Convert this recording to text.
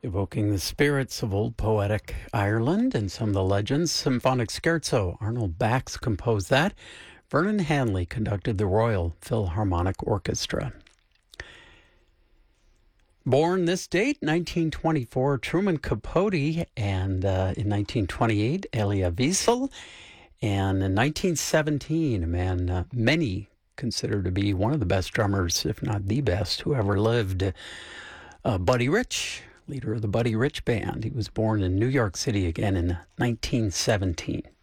Evoking the spirits of old poetic Ireland and some of the legends. Symphonic Scherzo. Arnold Bax composed that. Vernon Hanley conducted the Royal Philharmonic Orchestra. Born this date, 1924, Truman Capote, and in 1928, Elia Wiesel. And in 1917, a man many consider to be one of the best drummers, if not the best, who ever lived, Buddy Rich, leader of the Buddy Rich Band. He was born in New York City again in 1917.